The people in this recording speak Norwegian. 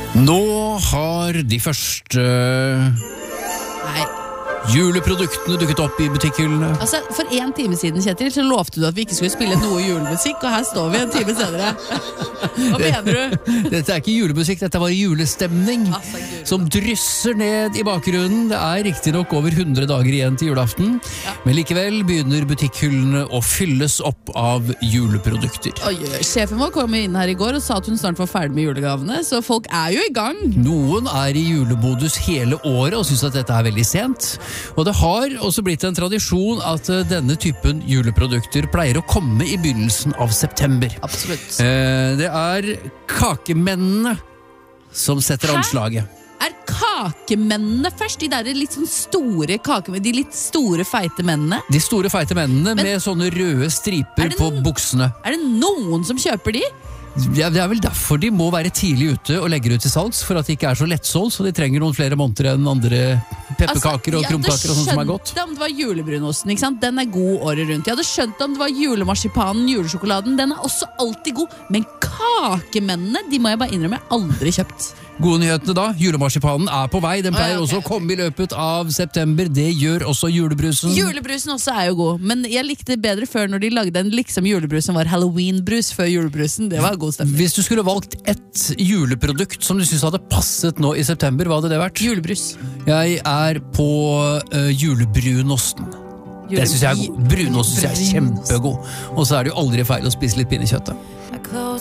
Nå har de første juleproduktene dukket opp i butikkhyllene. Altså, for 1 time siden, Kjetil, så lovte du at vi ikke skulle spille noe julemusikk, og her står vi 1 time senere. Hva mener du? Dette er ikke julemusikk, dette var julestemning som drysser ned i bakgrunnen. Det er riktig nok over 100 dager igjen til julaften, men likevel begynner butikkhyllene å fylles opp av juleprodukter. Oi, sjefen vår kom inn her i går og sa at hun snart var ferdig med julegavene, så folk er jo i gang. Noen er i julemodus hele året og synes at dette er veldig sent. Og det har også blitt en tradisjon at denne typen juleprodukter pleier å komme i begynnelsen av september. Absolutt. Det er kakemennene som setter anslaget. Er kakemennene først? De der litt sånn store kakemennene, de litt store feite mennene? De store feite mennene med sånne røde striper på buksene. Er det noen som kjøper de? Ja, det er vel derfor de må være tidlig ute og legge ut til salgs, for at de ikke er så lettsolgt, så de trenger noen flere måneder enn andre pepperkaker og krumkaker og sånt som er godt. Jeg hadde skjønt om det var julebrunosten, ikke sant? Den er god året rundt. Jeg hadde skjønt om det var julemarsipanen, julesjokoladen, den er også alltid god. Men kakemennene, de må jeg bare innrømme, jeg aldri kjøpt. Gode nyhetene da, julemarsipanen er på vei, den pleier også å komme i løpet av september, det gjør også julebrusen. Julebrusen også er jo god, men jeg likte det bedre før når de lagde en liksom julebrus som var Halloween-brus før julebrusen, det var god stemning. Hvis du skulle valgt ett juleprodukt som du synes hadde passet nå i september, hva hadde det vært? Julebrus. Jeg er på julebrunosten. Det synes jeg er god. Brunost synes jeg er kjempegod. Og så er det jo aldri feil å spise litt pinnekjøtt.